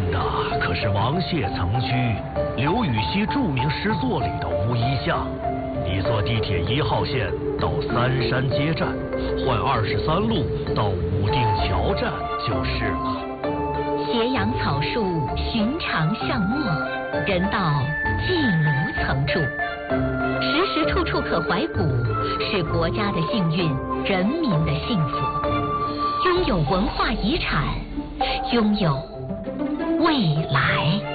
的可是王谢曾居刘禹锡著名诗作里的乌衣巷。你坐地铁1号线到三山街站，换23路到武定桥站就是了。 斜阳草树，寻常巷陌，人到寄庐曾住。时时处处可怀古，是国家的幸运，人民的幸福。拥有文化遗产，拥有未来。